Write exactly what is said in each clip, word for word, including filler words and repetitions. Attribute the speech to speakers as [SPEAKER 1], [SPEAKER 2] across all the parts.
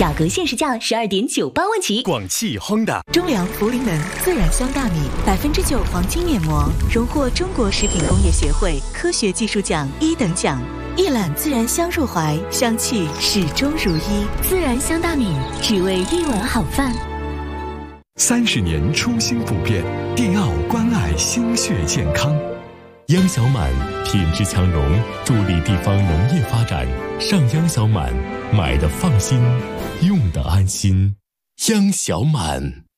[SPEAKER 1] 雅阁限时价十二点九八万起。
[SPEAKER 2] 广汽 Honda。
[SPEAKER 3] 中粮茯苓能自然香大米，百分之九黄金面膜，荣获中国食品工业协会科学技术奖一等奖。一揽自然香入怀，香气始终如一。
[SPEAKER 1] 自然香大米，只为一碗好饭。
[SPEAKER 2] 三十年初心不变，迪奥关爱心血健康。央小满品质强融，助力地方农业发展。上央小满，买的放心，用的安心。央小满。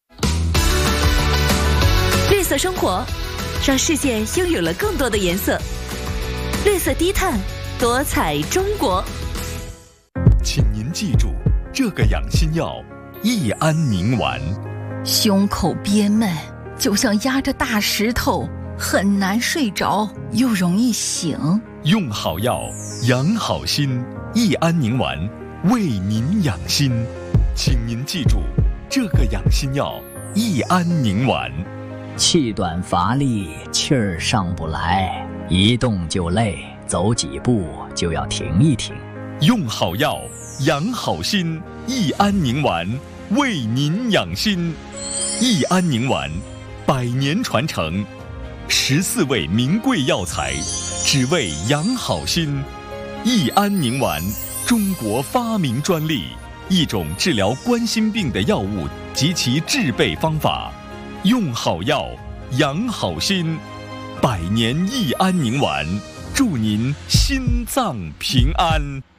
[SPEAKER 1] 绿色生活，让世界拥有了更多的颜色。绿色低碳，多彩中国。
[SPEAKER 2] 请您记住这个养心药：益安宁丸。
[SPEAKER 4] 胸口憋闷，就像压着大石头，很难睡着，又容易醒。
[SPEAKER 2] 用好药，养好心。益安宁丸，为您养心。请您记住这个养心药：益安宁丸。
[SPEAKER 5] 气短乏力，气儿上不来，一动就累，走几步就要停一停。
[SPEAKER 2] 用好药，养好心。益安宁丸，为您养心。益安宁丸，百年传承，十四味名贵药材，只为养好心。益安宁丸，中国发明专利，一种治疗冠心病的药物及其制备方法。用好药，养好心。百年益安宁丸，祝您心脏平安。